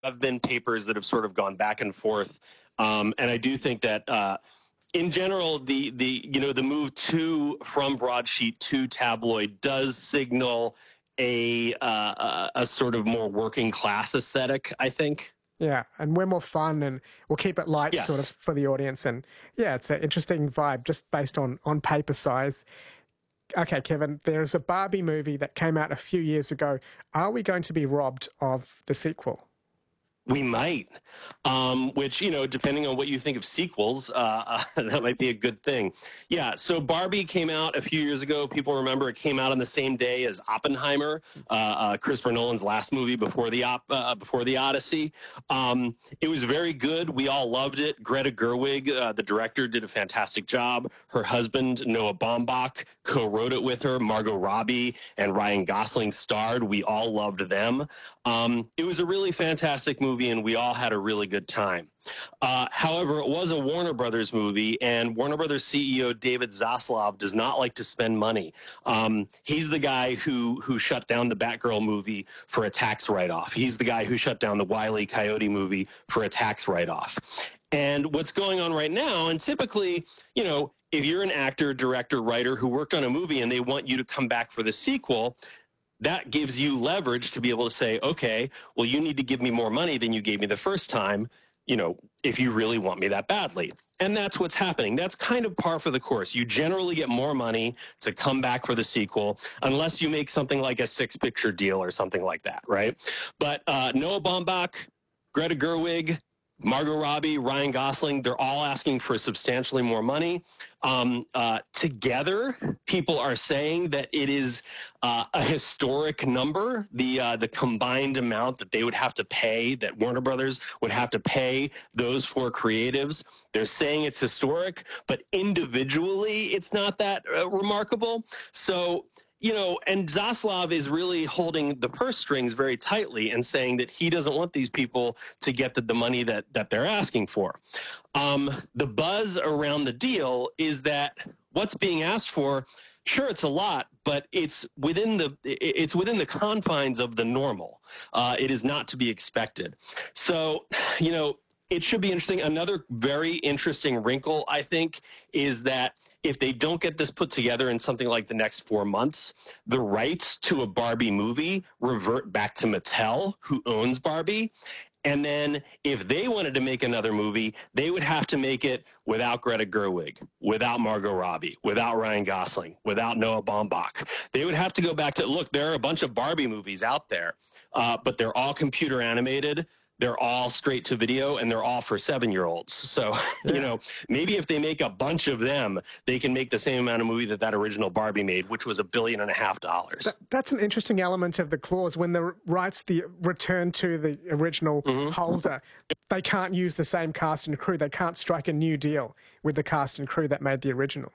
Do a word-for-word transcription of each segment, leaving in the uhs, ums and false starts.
have been papers that have sort of gone back and forth. Um, and I do think that, uh, in general, the, the, you know, the move to, from broadsheet to tabloid does signal a, uh, a sort of more working class aesthetic, I think. Yeah, and we're more fun and we'll keep it light Yes. sort of for the audience. And yeah, it's an interesting vibe just based on, on paper size. Okay, Kevin, there's a Barbie movie that came out a few years ago. Are we going to be robbed of the sequel? We might, um, which, you know, depending on what you think of sequels, uh, uh, that might be a good thing. Yeah, so Barbie came out a few years ago. People remember it came out on the same day as Oppenheimer, uh, uh, Christopher Nolan's last movie before the op uh, before the Odyssey. Um, it was very good. We all loved it. Greta Gerwig, uh, the director, did a fantastic job. Her husband, Noah Baumbach, co-wrote it with her. Margot Robbie and Ryan Gosling starred. We all loved them. Um, it was a really fantastic movie, and we all had a really good time. Uh, however, it was a Warner Brothers movie, and Warner Brothers C E O David Zaslav does not like to spend money. Um, he's the guy who who shut down the Batgirl movie for a tax write-off. He's the guy who shut down the Wile E. Coyote movie for a tax write-off. And what's going on right now, and typically, you know, if you're an actor, director, writer who worked on a movie and they want you to come back for the sequel, that gives you leverage to be able to say, okay, well, you need to give me more money than you gave me the first time, you know, if you really want me that badly. And that's what's happening. That's kind of par for the course. You generally get more money to come back for the sequel, unless you make something like a six-picture deal or something like that, right? But uh, Noah Baumbach, Greta Gerwig, Margot Robbie, Ryan Gosling, they're all asking for substantially more money. Um, uh, together, people are saying that it is uh, a historic number, the uh, the combined amount that they would have to pay, that Warner Brothers would have to pay those four creatives. They're saying it's historic, but individually, it's not that uh, remarkable. So, you know, and Zaslav is really holding the purse strings very tightly and saying that he doesn't want these people to get the, the money that, that they're asking for. Um, the buzz around the deal is that what's being asked for, sure, it's a lot, but it's within the it's within the confines of the normal. Uh, it is not to be expected. So, you know, it should be interesting. Another very interesting wrinkle, I think, is that if they don't get this put together in something like the next four months, the rights to a Barbie movie revert back to Mattel, who owns Barbie. And then if they wanted to make another movie, they would have to make it without Greta Gerwig, without Margot Robbie, without Ryan Gosling, without Noah Baumbach. They would have to go back to, look, there are a bunch of Barbie movies out there, uh, but they're all computer animated. They're all straight to video, and they're all for seven-year-olds. So, yeah. you know, maybe if they make a bunch of them, they can make the same amount of movie that that original Barbie made, which was a billion and a half dollars. That, that's an interesting element of the clause. When the rights the return to the original mm-hmm. holder, they can't use the same cast and crew. They can't strike a new deal with the cast and crew that made the original.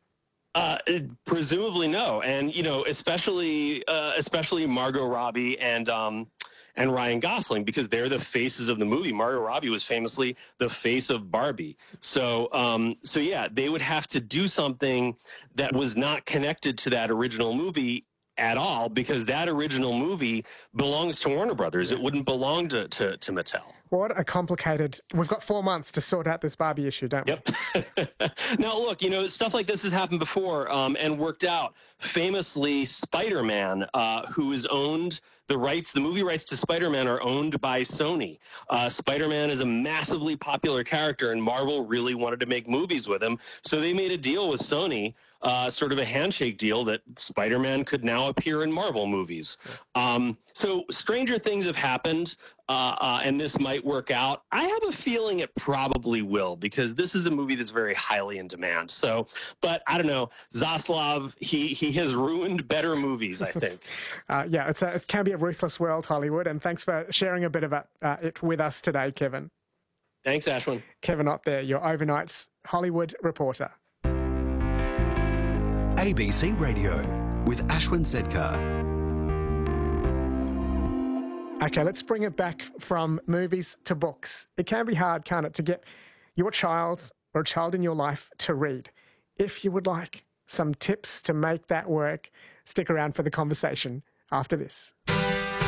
Uh, presumably no, and you know, especially uh, especially Margot Robbie and um, and Ryan Gosling, because they're the faces of the movie. Margot Robbie was famously the face of Barbie. So um, so yeah, they would have to do something that was not connected to that original movie at all, because that original movie belongs to Warner Brothers. It wouldn't belong to, to, to Mattel. What a complicated... We've got four months to sort out this Barbie issue, don't we? Yep. Now, look, you know, stuff like this has happened before um, and worked out. Famously, Spider-Man, uh, who is owned... The rights, the movie rights to Spider-Man are owned by Sony. Uh, Spider-Man is a massively popular character, and Marvel really wanted to make movies with him. So they made a deal with Sony, uh, sort of a handshake deal, that Spider-Man could now appear in Marvel movies. Um, so stranger things have happened, uh, uh, and this might work out. I have a feeling it probably will, because this is a movie that's very highly in demand. So, but I don't know, Zaslav, he, he has ruined better movies, I think. uh, yeah, it's a, it can be a ruthless world, Hollywood, and thanks for sharing a bit about uh, it with us today, Kevin. Thanks, Ashwin. Kevin Ott there, your overnight's Hollywood reporter. A B C Radio with Ashwin Sedkar. Okay, let's bring it back from movies to books. It can be hard, can't it, to get your child or a child in your life to read. If you would like some tips to make that work, stick around for the conversation after this.